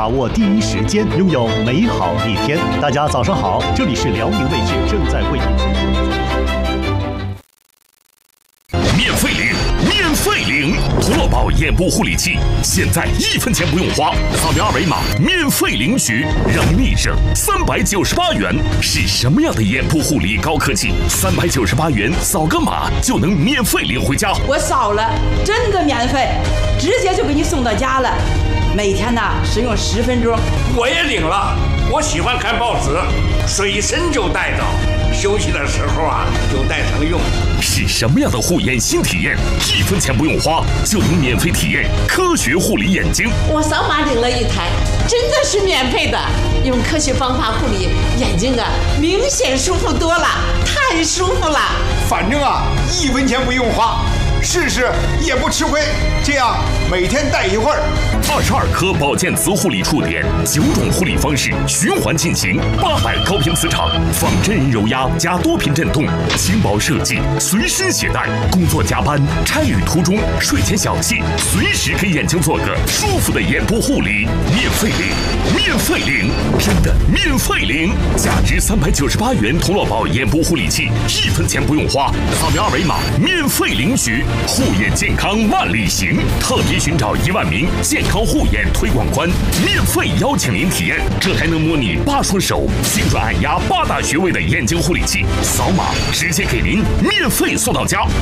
把握第一时间，拥有美好一天。大家早上好，这里是辽宁卫视正在为您直播免费领，免费领！涂乐宝眼部护理器，现在1分钱不用花，扫描二维码免费领取，让你省398元。是什么样的眼部护理高科技？398元扫个码就能免费领回家。 我扫了，真的免费，直接就给你送到家了。每天呢使用10分钟。 我也领了，我喜欢看报纸，随身就带着，休息的时候就带上用。 是什么样的护眼新体验？1分钱不用花就能免费体验科学护理眼睛。 我扫码领了一台，真的是免费的，用科学方法护理眼睛明显舒服多了，太舒服了。 反正1分钱不用花，试试也不吃亏。这样每天戴一会儿。 22颗保健磁护理触点，9种护理方式循环进行，800高频磁场，仿真人揉压加多频震动，轻薄设计，随身携带。工作加班、差旅途中、睡前小憩，随时给眼睛做个舒服的眼部护理。免费领，免费领，真的免费领！价值398元涂乐宝眼部护理器，1分钱不用花，扫描二维码免费领取。护眼健康万里行，特别寻找1万名健康护眼推广官，免费邀请您体验，这还能模拟8双手精准按压8大穴位的眼睛护理器，扫码直接给您免费送到家。